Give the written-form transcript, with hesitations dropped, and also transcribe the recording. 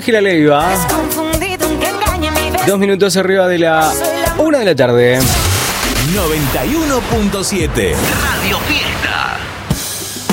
Ángela Leiva. 2 minutos arriba de la 1 de la tarde. 91.7 Radio Fiesta.